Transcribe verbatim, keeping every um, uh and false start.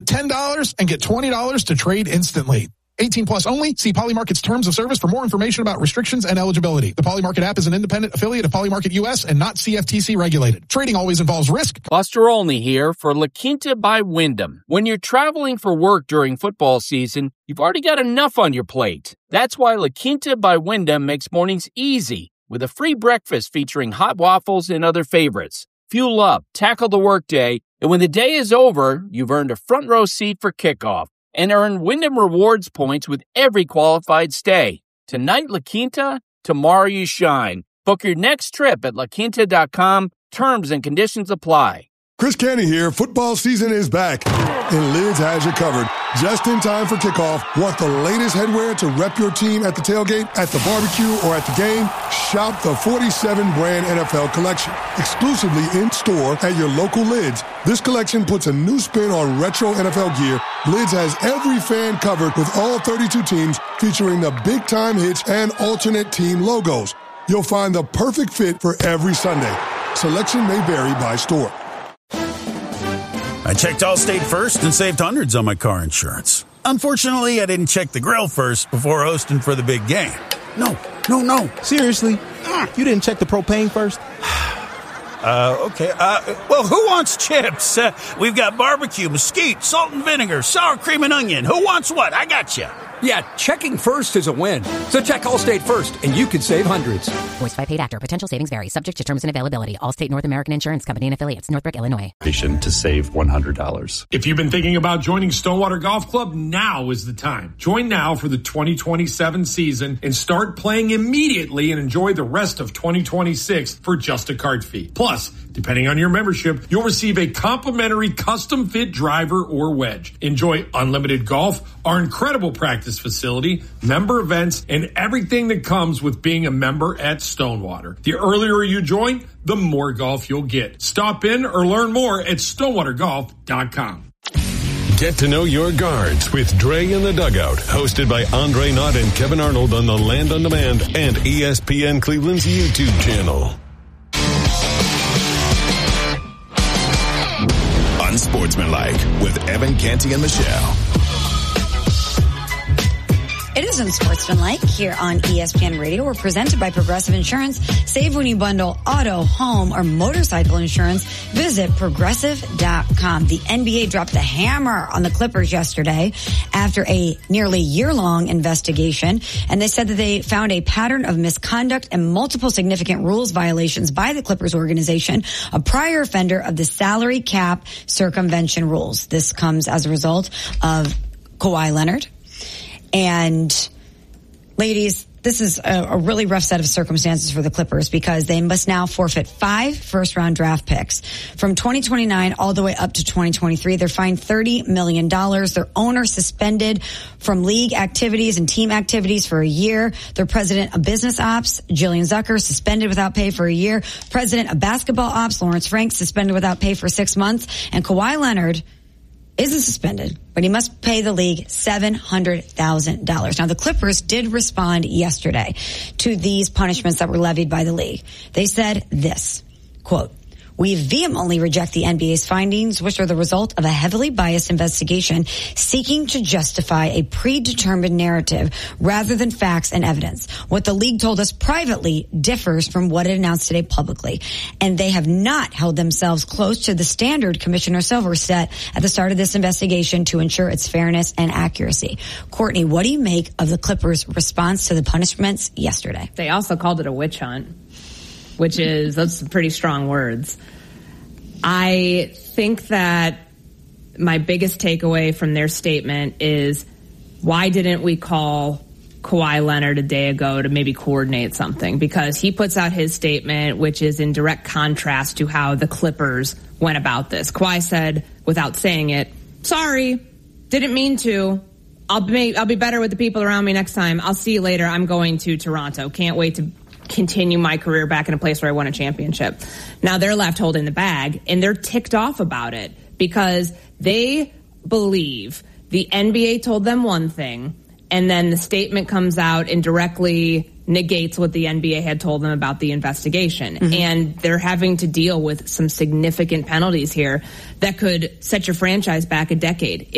ten dollars and get twenty dollars to trade instantly. eighteen plus only. See Polymarket's terms of service for more information about restrictions and eligibility. The Polymarket app is an independent affiliate of Polymarket U S and not C F T C regulated. Trading always involves risk. Buster Olney here for La Quinta by Wyndham. When you're traveling for work during football season, you've already got enough on your plate. That's why La Quinta by Wyndham makes mornings easy with a free breakfast featuring hot waffles and other favorites. Fuel up, tackle the workday, and when the day is over, you've earned a front row seat for kickoff. And earn Wyndham Rewards points with every qualified stay. Tonight, La Quinta. Tomorrow, you shine. Book your next trip at la quinta dot com. Terms and conditions apply. Chris Canty here. Football season is back, and Lids has you covered. Just in time for kickoff. Want the latest headwear to rep your team at the tailgate, at the barbecue, or at the game? Shop the forty-seven brand N F L collection. Exclusively in-store at your local Lids. This collection puts a new spin on retro N F L gear. Lids has every fan covered with all thirty-two teams, featuring the big-time hits and alternate team logos. You'll find the perfect fit for every Sunday. Selection may vary by store. I checked Allstate first and saved hundreds on my car insurance. Unfortunately, I didn't check the grill first before hosting for the big game. No, no, no. Seriously? You didn't check the propane first? Uh, okay. Uh, well, who wants chips? Uh, we've got barbecue, mesquite, salt and vinegar, sour cream and onion. Who wants what? I got you. Yeah, checking first is a win. So check Allstate first, and you can save hundreds. Voiced by paid actor. Potential savings vary. Subject to terms and availability. Allstate North American Insurance Company and affiliates. Northbrook, Illinois. To save one hundred dollars. If you've been thinking about joining Stonewater Golf Club, now is the time. Join now for the twenty twenty-seven season and start playing immediately and enjoy the rest of twenty twenty-six for just a card fee. Plus, depending on your membership, you'll receive a complimentary custom fit driver or wedge. Enjoy unlimited golf, our incredible practice facility, member events, and everything that comes with being a member at Stonewater. The earlier you join, the more golf you'll get. Stop in or learn more at stonewater golf dot com. Get to know your guards with Dre in the Dugout, hosted by Andre Knott and Kevin Arnold on the Land on Demand and E S P N Cleveland's YouTube channel. Unsportsmanlike with Evan Canty and Michelle. It is Unsportsmanlike here on E S P N Radio. We're presented by Progressive Insurance. Save when you bundle auto, home, or motorcycle insurance. Visit progressive dot com. The N B A dropped the hammer on the Clippers yesterday after a nearly year-long investigation. And they said that they found a pattern of misconduct and multiple significant rules violations by the Clippers organization, a prior offender of the salary cap circumvention rules. This comes as a result of Kawhi Leonard. And ladies, this is a, a really rough set of circumstances for the Clippers because they must now forfeit five first-round draft picks from twenty twenty-nine all the way up to twenty twenty-three. They're fined thirty million dollars. Their owner suspended from league activities and team activities for a year. Their president of business ops, Jillian Zucker, suspended without pay for a year. President of basketball ops, Lawrence Frank, suspended without pay for six months. And Kawhi Leonard isn't suspended, but he must pay the league seven hundred thousand dollars. Now, the Clippers did respond yesterday to these punishments that were levied by the league. They said this, quote, "We vehemently reject the N B A's findings, which are the result of a heavily biased investigation seeking to justify a predetermined narrative rather than facts and evidence. What the league told us privately differs from what it announced today publicly, and they have not held themselves close to the standard Commissioner Silver set at the start of this investigation to ensure its fairness and accuracy." Courtney, what do you make of the Clippers' response to the punishments yesterday? They also called it a witch hunt, which is, that's pretty strong words. I think that my biggest takeaway from their statement is, why didn't we call Kawhi Leonard a day ago to maybe coordinate something? Because he puts out his statement, which is in direct contrast to how the Clippers went about this. Kawhi said, without saying it, sorry, didn't mean to. I'll be, I'll be better with the people around me next time. I'll see you later. I'm going to Toronto. Can't wait to continue my career back in a place where I won a championship. Now they're left holding the bag, and they're ticked off about it because they believe the N B A told them one thing, and then the statement comes out and directly negates what the N B A had told them about the investigation. Mm-hmm. And they're having to deal with some significant penalties here that could set your franchise back a decade.